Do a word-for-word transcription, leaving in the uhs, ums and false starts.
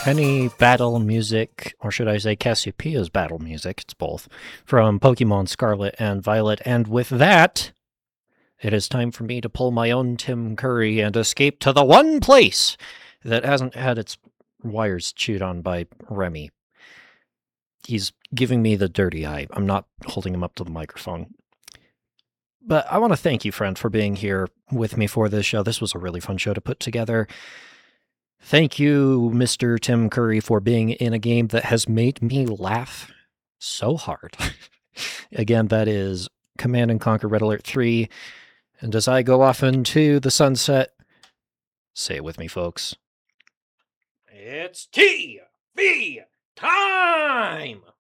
Penny battle music, or should I say Cassiopeia's battle music, it's both, from Pokemon Scarlet and Violet. And with that, it is time for me to pull my own Tim Curry and escape to the one place that hasn't had its wires chewed on by Remy. He's giving me the dirty eye. I'm not holding him up to the microphone. But I want to thank you, friend, for being here with me for this show. This was a really fun show to put together. Thank you, Mister Tim Curry, for being in a game that has made me laugh so hard. Again, that is Command and Conquer Red Alert three. And as I go off into the sunset, say it with me, folks. It's T V time!